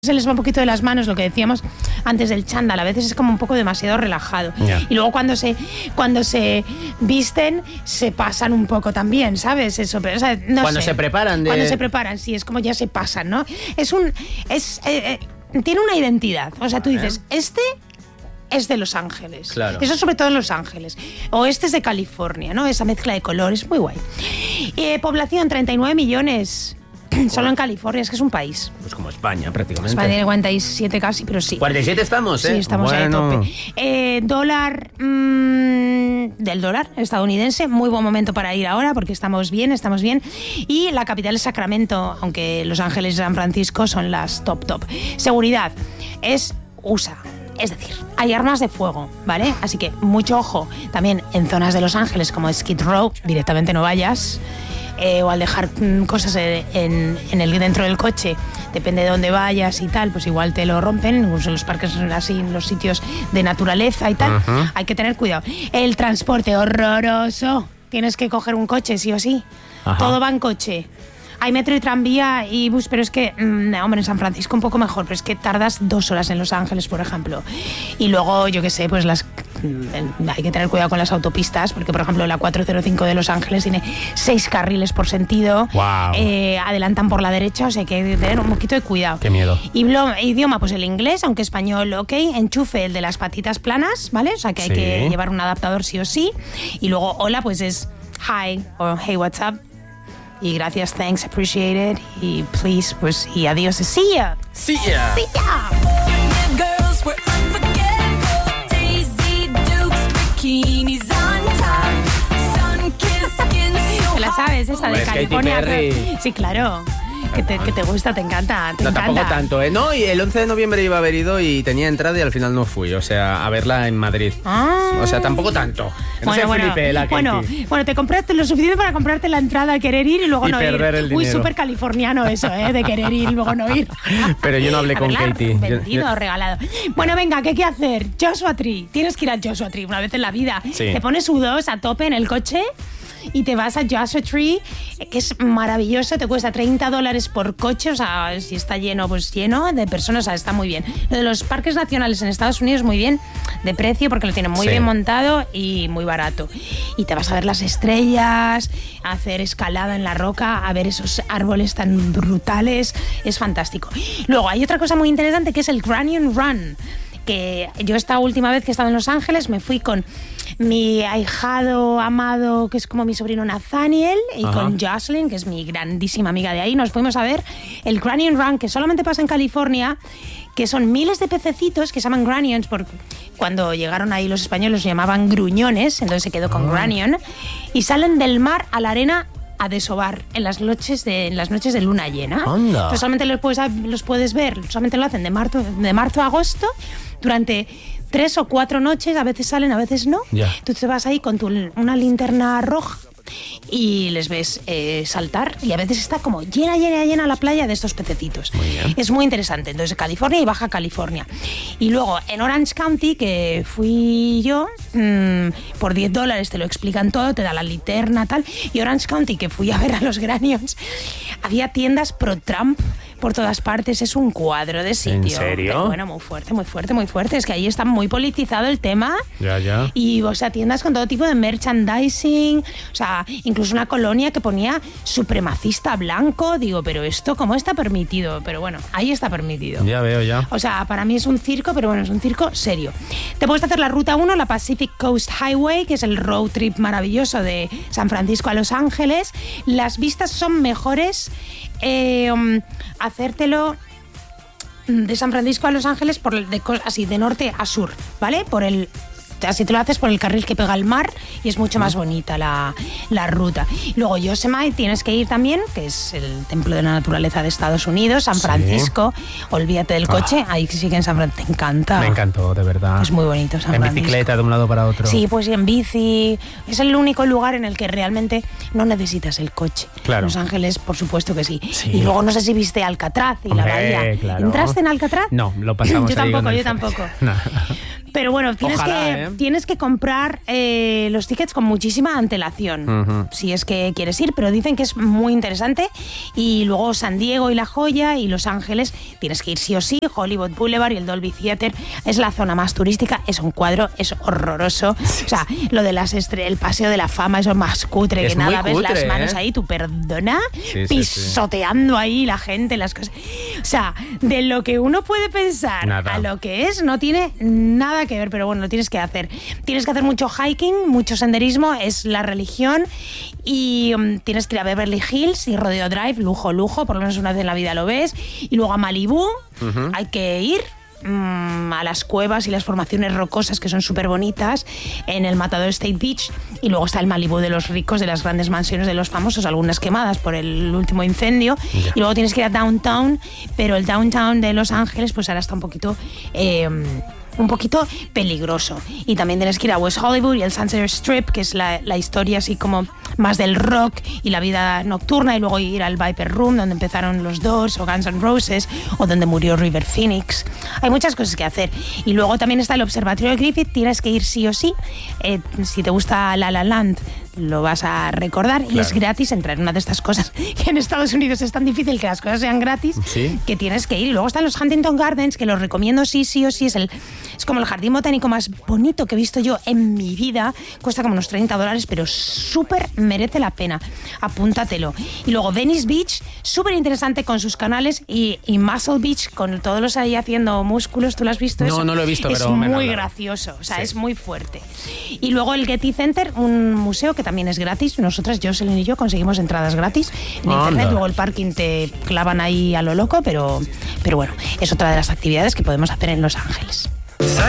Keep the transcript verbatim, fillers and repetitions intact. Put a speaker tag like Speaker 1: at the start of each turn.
Speaker 1: Se les va un poquito de las manos, lo que decíamos antes del chándal, a veces es como un poco demasiado relajado.
Speaker 2: Yeah.
Speaker 1: Y luego cuando se cuando se visten, se pasan un poco también, ¿sabes? Eso, pero, o sea, no
Speaker 2: Cuando
Speaker 1: sé.
Speaker 2: se preparan de...
Speaker 1: Cuando se preparan, sí, es como ya se pasan, ¿no? Es un... es eh, eh, tiene una identidad, o sea, tú dices, este... es de Los Ángeles.
Speaker 2: Claro.
Speaker 1: Eso sobre todo en Los Ángeles. O este es de California, ¿no? Esa mezcla de colores, muy guay. Eh, población, treinta y nueve millones. Solo en California, es que es un país.
Speaker 2: Pues como España, prácticamente.
Speaker 1: España tiene cuarenta y siete casi, pero sí.
Speaker 2: cuarenta y siete estamos, ¿eh?
Speaker 1: Sí, estamos
Speaker 2: bueno.
Speaker 1: ahí a tope. Eh, dólar... Mmm, del dólar estadounidense, muy buen momento para ir ahora porque estamos bien, estamos bien. Y la capital es Sacramento, aunque Los Ángeles y San Francisco son las top top. Seguridad, es U S A. Es decir, hay armas de fuego, ¿vale? Así que mucho ojo. También en zonas de Los Ángeles como Skid Row, directamente no vayas. Eh, o al dejar mm, cosas en, en el dentro del coche, depende de dónde vayas y tal, pues igual te lo rompen, incluso en los parques así, en los sitios de naturaleza y tal. Uh-huh. Hay que tener cuidado. El transporte, horroroso. Tienes que coger un coche, sí o sí. Ajá. Todo va en coche. Hay metro y tranvía y bus, pero es que, mmm, hombre, en San Francisco un poco mejor, pero es que tardas dos horas en Los Ángeles, por ejemplo. Y luego, yo qué sé, pues las hay que tener cuidado con las autopistas, porque, por ejemplo, la cuatrocientos cinco de Los Ángeles tiene seis carriles por sentido.
Speaker 2: Wow.
Speaker 1: Eh, adelantan por la derecha, o sea, hay que tener un poquito de cuidado.
Speaker 2: Qué miedo.
Speaker 1: Y blo- idioma, pues el inglés, aunque español, ok. Enchufe, el de las patitas planas, ¿vale? O sea, que hay
Speaker 2: sí.
Speaker 1: que llevar un adaptador sí o sí. Y luego, hola, pues es hi o hey, what's up. Y gracias, thanks, appreciate it. Y please, pues, y adiós, see ya.
Speaker 2: See ya.
Speaker 1: See ya. ¿La sabes esa de California? Sí, claro. Que te, que te gusta, te encanta, te
Speaker 2: no,
Speaker 1: encanta.
Speaker 2: tampoco tanto, ¿eh? No, y el once de noviembre iba a haber ido y tenía entrada y al final no fui, o sea, a verla en Madrid. Ah. O sea, tampoco tanto. No
Speaker 1: bueno,
Speaker 2: se
Speaker 1: bueno,
Speaker 2: flipe la
Speaker 1: bueno, bueno, te compraste lo suficiente para comprarte la entrada, querer ir y luego
Speaker 2: y
Speaker 1: no
Speaker 2: perder
Speaker 1: ir.
Speaker 2: El dinero.
Speaker 1: Uy, súper californiano eso, ¿eh? De querer ir y luego no ir.
Speaker 2: Pero yo no hablé con
Speaker 1: Arreglar,
Speaker 2: Katie.
Speaker 1: Vendido,
Speaker 2: yo...
Speaker 1: regalado. Bueno, venga, ¿qué hay que hacer? Joshua Tree. Tienes que ir a Joshua Tree una vez en la vida.
Speaker 2: Sí.
Speaker 1: Te pones U dos a tope en el coche y te vas a Joshua Tree, que es maravilloso, te cuesta treinta dólares por coche, o sea, si está lleno, pues lleno de personas, o sea, está muy bien. Lo de los parques nacionales en Estados Unidos, muy bien de precio, porque lo tienen muy
Speaker 2: sí.
Speaker 1: bien montado y muy barato. Y te vas a ver las estrellas, a hacer escalada en la roca, a ver esos árboles tan brutales, es fantástico. Luego, hay otra cosa muy interesante que es el Canyon Run, que yo esta última vez que he estado en Los Ángeles me fui con mi ahijado amado, que es como mi sobrino Nathaniel, y Ajá. con Jocelyn, que es mi grandísima amiga de ahí. Nos fuimos a ver el Canyon Run, que solamente pasa en California, que son miles de pececitos que se llaman granions, porque cuando llegaron ahí los españoles los llamaban gruñones, entonces se quedó con oh. granion, y salen del mar a la arena a desovar en las noches de, en las noches de luna llena. Entonces solamente los puedes, los puedes ver, solamente lo hacen de marzo, de marzo a agosto, durante tres o cuatro noches, a veces salen, a veces no.
Speaker 2: Yeah.
Speaker 1: Tú te vas ahí con tu, una linterna roja y les ves eh, saltar, y a veces está como llena, llena, llena la playa de estos pececitos.
Speaker 2: Muy bien.
Speaker 1: Es muy interesante. Entonces, California y Baja California. Y luego, en Orange County, que fui yo, mmm, por diez dólares te lo explican todo, te da la linterna, tal. Y Orange County, que fui a ver a los Granions, había tiendas pro-Trump por todas partes, es un cuadro de sitio.
Speaker 2: ¿En serio?
Speaker 1: Pero bueno, muy fuerte, muy fuerte, muy fuerte. Es que ahí está muy politizado el tema.
Speaker 2: Ya, ya.
Speaker 1: Y, o sea, tiendas con todo tipo de merchandising, o sea, incluso una colonia que ponía supremacista blanco. Digo, pero esto, ¿cómo está permitido? Pero bueno, ahí está permitido.
Speaker 2: Ya veo, ya.
Speaker 1: O sea, para mí es un circo, pero bueno, es un circo serio. Te puedes hacer la ruta uno, la Pacific Coast Highway, que es el road trip maravilloso de San Francisco a Los Ángeles. Las vistas son mejores. Eh, um, hacértelo de San Francisco a Los Ángeles por el de, así de norte a sur, ¿vale? Por el así te lo haces por el carril que pega al mar y es mucho más bonita la, la ruta. Luego Yosemite tienes que ir también, que es el templo de la naturaleza de Estados Unidos, San Francisco. Sí. Olvídate del coche, ah. ahí sí que en San Francisco te encanta.
Speaker 2: Me encantó, de verdad.
Speaker 1: Es muy bonito San
Speaker 2: en
Speaker 1: Francisco.
Speaker 2: En bicicleta de un lado para otro.
Speaker 1: Sí, pues en bici. Es el único lugar en el que realmente no necesitas el coche.
Speaker 2: Claro.
Speaker 1: Los Ángeles, por supuesto que sí.
Speaker 2: sí.
Speaker 1: Y luego no sé si viste Alcatraz y
Speaker 2: Hombre,
Speaker 1: la bahía.
Speaker 2: Claro.
Speaker 1: ¿Entraste en Alcatraz?
Speaker 2: No, lo pasamos
Speaker 1: yo
Speaker 2: ahí
Speaker 1: tampoco, yo
Speaker 2: el...
Speaker 1: tampoco.
Speaker 2: No.
Speaker 1: Pero bueno, tienes,
Speaker 2: Ojalá,
Speaker 1: que,
Speaker 2: ¿eh?
Speaker 1: tienes que comprar eh, los tickets con muchísima antelación, uh-huh. si es que quieres ir, pero dicen que es muy interesante. Y luego San Diego y La Joya y Los Ángeles tienes que ir sí o sí. Hollywood Boulevard y el Dolby Theater es la zona más turística, es un cuadro, es horroroso. O sea, lo de las estre- el Paseo de la Fama, eso es más cutre
Speaker 2: es
Speaker 1: que nada,
Speaker 2: cutre,
Speaker 1: ves las manos
Speaker 2: ¿eh?
Speaker 1: ahí, tú perdona,
Speaker 2: sí,
Speaker 1: pisoteando
Speaker 2: sí, sí.
Speaker 1: ahí la gente, las cosas. O sea, de lo que uno puede pensar
Speaker 2: nada.
Speaker 1: a lo que es, no tiene nada que ver, pero bueno, lo tienes que hacer. Tienes que hacer mucho hiking, mucho senderismo, es la religión, y um, tienes que ir a Beverly Hills y Rodeo Drive, lujo, lujo, por lo menos una vez en la vida lo ves, y luego a Malibú, uh-huh. hay que ir um, a las cuevas y las formaciones rocosas que son súper bonitas en el Matador State Beach, y luego está el Malibú de los ricos, de las grandes mansiones de los famosos, algunas quemadas por el último incendio, yeah. y luego tienes que ir a Downtown, pero el Downtown de Los Ángeles pues ahora está un poquito... Eh, un poquito peligroso. Y también tienes que ir a West Hollywood y el Sunset Strip, que es la, la historia así como más del rock y la vida nocturna, y luego ir al Viper Room, donde empezaron los Doors o Guns N' Roses, o donde murió River Phoenix. Hay muchas cosas que hacer. Y luego también está el Observatorio de Griffith, tienes que ir sí o sí. Eh, si te gusta La La Land, lo vas a recordar, claro. y es gratis entrar en una de estas cosas, que en Estados Unidos es tan difícil que las cosas sean gratis, ¿sí? Que tienes que ir. Y luego están los Huntington Gardens, que los recomiendo sí, sí o sí, es, el, es como el jardín botánico más bonito que he visto yo en mi vida, cuesta como unos treinta dólares, pero súper merece la pena, apúntatelo. Y luego Venice Beach, súper interesante con sus canales, y, y Muscle Beach, con todos los ahí haciendo músculos, ¿tú lo has visto?
Speaker 2: No,
Speaker 1: eso?
Speaker 2: no lo he visto,
Speaker 1: es
Speaker 2: pero...
Speaker 1: Es muy
Speaker 2: me
Speaker 1: gracioso, o sea,
Speaker 2: sí.
Speaker 1: es muy fuerte. Y luego el Getty Center, un museo que también es gratis. Nosotras, Jocelyn y yo, conseguimos entradas gratis en
Speaker 2: Anda.
Speaker 1: internet. Luego el parking te clavan ahí a lo loco, pero, pero bueno, es otra de las actividades que podemos hacer en Los Ángeles.